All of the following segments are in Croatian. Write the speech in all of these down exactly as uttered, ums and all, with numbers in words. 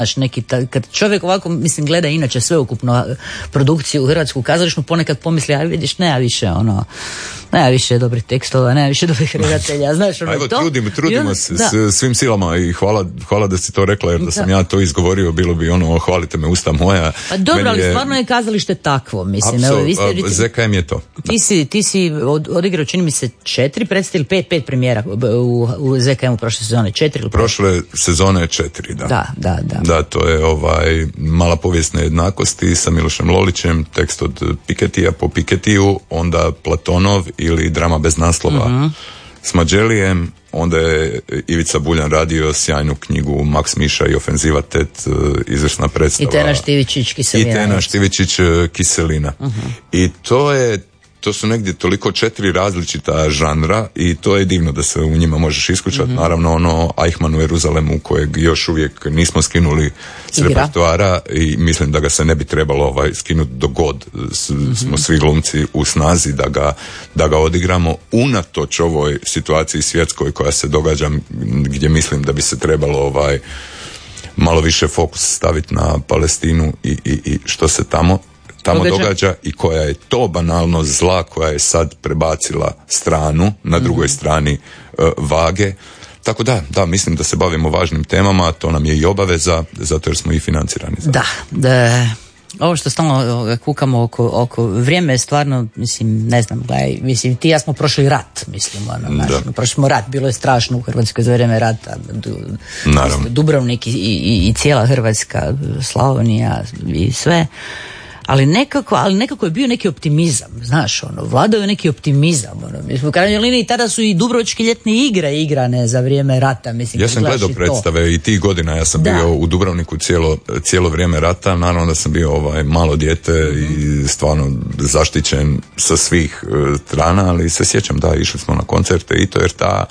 Znaš, neki ta, kad čovjek ovako, mislim, gleda inače sveukupno produkciju hrvatsku kazališnu, ponekad pomisli, aj vidiš, nema više ono, nema više dobrih tekstova, nema više dobrih redatelja, znaš, ono. A evo, to. trudimo, trudimo on, se s svim silama i hvala, hvala da si to rekla, jer da, da sam ja to izgovorio, bilo bi ono, hvalite me usta moja. Pa dobro, ali je... stvarno je kazalište takvo, mislim. Apsol, evo, vi ste, a, Z K M je to. Ti si, ti si od, odigrao, čini mi se, četiri predstave, pet, pet premijera u, u Z K M-u prošle sezone, četiri ili pet? Prošle sezone četiri, da. Da, da, da. Da, to je ovaj Mala povijesne jednakosti sa Milošem Lolićem, tekst od Piketija po Piketiju, onda Platonov ili Drama bez naslova mm-hmm. s Mađelijem, onda je Ivica Buljan radio sjajnu knjigu Maks Miša i Ofenziva Tet, izvrsna predstava. I Tena Štivičić Kiselina. I Tena Štivičić Kiselina. Mm-hmm. I to je To su negdje toliko četiri različita žanra i to je divno da se u njima možeš iskućati. Mm-hmm. Naravno ono Eichmann u Jeruzalemu kojeg još uvijek nismo skinuli s Igra. repertoara i mislim da ga se ne bi trebalo ovaj, skinuti do god s, mm-hmm. smo svi glumci u snazi da ga, da ga odigramo unatoč ovoj situaciji svjetskoj koja se događa gdje mislim da bi se trebalo ovaj, malo više fokus staviti na Palestinu i, i, i što se tamo tamo događa. događa i koja je to banalno zla koja je sad prebacila stranu na drugoj mm-hmm. strani uh, vage. Tako da, da, mislim da se bavimo važnim temama, to nam je i obaveza, zato jer smo i financirani. Za da, da, ovo što stalno kukamo oko, oko vrijeme je stvarno, mislim, ne znam, gledaj, mislim, ti ja smo prošli rat, mislim, ono, naš, prošli smo rat, bilo je strašno u Hrvatskoj za vrijeme rata, du, Dubrovnik i, i, i cijela Hrvatska, Slavonija i sve. Ali nekako, ali nekako je bio neki optimizam, znaš, ono, vladao je neki optimizam, ono, mislim, u krajnjoj liniji tada su i Dubrovačke ljetne igre igrane za vrijeme rata, mislim. Ja sam gledao predstave i tih godina, ja sam da. bio u Dubrovniku cijelo, cijelo vrijeme rata, naravno da sam bio ovaj malo dijete mm-hmm. i stvarno zaštićen sa svih uh, strana, ali se sjećam da, išli smo na koncerte i to jer ta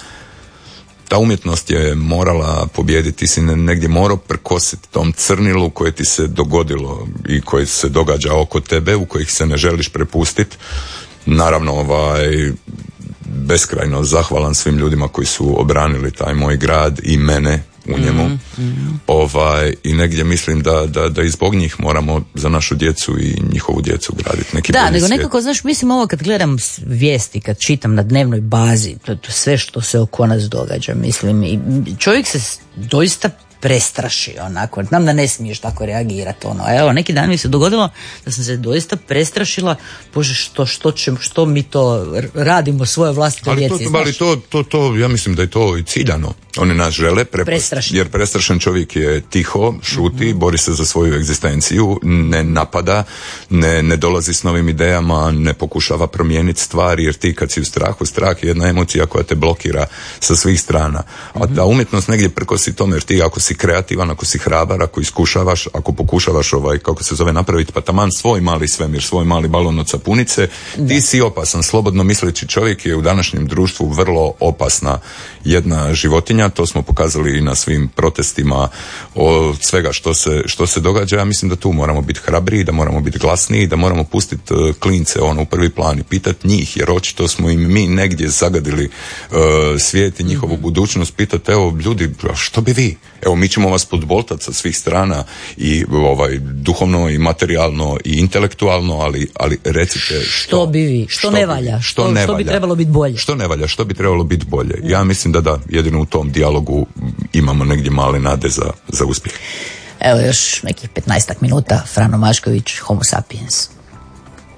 Ta umjetnost je morala pobijediti, ti si negdje morao prkositi tom crnilu koje ti se dogodilo i koje se događa oko tebe, u kojih se ne želiš prepustiti. Naravno, ovaj, beskrajno zahvalan svim ljudima koji su obranili taj moj grad i mene u njemu. Mm-hmm. Ovaj, i negdje mislim da, da, da i zbog njih moramo za našu djecu i njihovu djecu graditi neki bolji Da, nego svijet. nekako, znaš, mislim ovo kad gledam vijesti, kad čitam na dnevnoj bazi, to, to sve što se oko nas događa, mislim, i čovjek se doista prestraši, onako, znam da ne smiješ tako reagirati, ono, evo, neki dan mi se dogodilo da sam se doista prestrašila, bože, što, što, će, što mi to radimo svoje vlastite ali djeci, to, ali to, to, to, ja mislim da je to i ciljano, oni nas žele prepasti, jer prestrašen čovjek je tiho, šuti, mm-hmm. bori se za svoju egzistenciju, ne napada, ne, ne dolazi s novim idejama, ne pokušava promijeniti stvari, jer ti kad si u strahu, strah je jedna emocija koja te blokira sa svih strana, a ta umjetnost negdje prkosi tome, jer ti ako si kreativan, ako si hrabar, ako iskušavaš, ako pokušavaš ovaj, kako se zove, napraviti pa taman svoj mali svemir, svoj mali balon od sapunice, da. Ti si opasan, slobodno misleći čovjek je u današnjem društvu vrlo opasna jedna životinja, to smo pokazali i na svim protestima od svega što se, što se događa. Ja mislim da tu moramo biti hrabriji, da moramo biti glasniji, da moramo pustiti uh, klince ono u prvi plan i pitati njih, jer očito smo im mi negdje zagadili uh, svijet i njihovu mm-hmm. budućnost, pitati, evo ljudi, što bi vi? Evo, mi ćemo vas podboltati sa svih strana i ovaj duhovno i materijalno i intelektualno, ali, ali recite što, što bi vi, što, što ne valja, što, što, ne što valja, bi trebalo biti bolje. Što ne valja, što bi trebalo biti bolje. Ja mislim da da, jedino u tom dijalogu imamo negdje male nade za, za uspjeh. Evo još nekih petnaestak minuta, Frano Mašković, Homo sapiens.